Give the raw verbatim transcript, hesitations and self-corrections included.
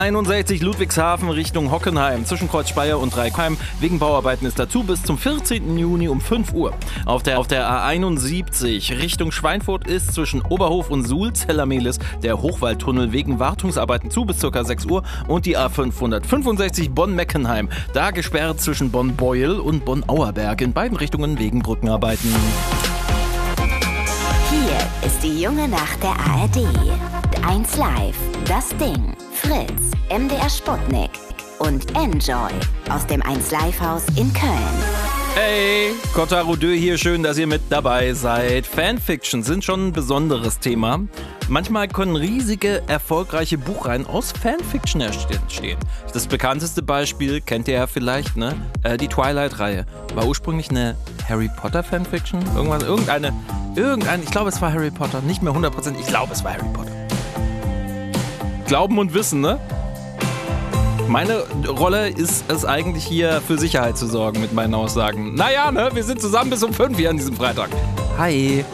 einundsechzig Ludwigshafen Richtung Hockenheim zwischen Kreuz Speyer und Dreikheim. Wegen Bauarbeiten ist dazu bis zum vierzehnten Juni um fünf Uhr. Auf der, auf der A einundsiebzig Richtung Schweinfurt ist zwischen Oberhof und Suhl-Zellermehlis der Hochwaldtunnel wegen Wartungsarbeiten zu bis ca. sechs Uhr und die A fünfhundertfünfundsechzig Bonn-Meckenheim. Da gesperrt zwischen Bonn-Beuel und Bonn-Auerberg in beiden Richtungen wegen Brückenarbeiten. Hier ist die junge Nacht der A R D. eins Live, das Ding, Fritz, M D R Sputnik und Enjoy aus dem eins Live Haus in Köln. Hey, Kotaro Dö hier, schön, dass ihr mit dabei seid. Fanfiction sind schon ein besonderes Thema. Manchmal können riesige, erfolgreiche Buchreihen aus Fanfiction entstehen. Das bekannteste Beispiel kennt ihr ja vielleicht, ne? Äh, die Twilight-Reihe war ursprünglich eine Harry Potter Fanfiction. Irgendwann, irgendeine, irgendeine, ich glaube es war Harry Potter, nicht mehr hundert Prozent, ich glaube es war Harry Potter. Glauben und Wissen, ne? Meine Rolle ist es eigentlich hier für Sicherheit zu sorgen mit meinen Aussagen. Naja, ne, wir sind zusammen bis um fünf hier an diesem Freitag. Hi.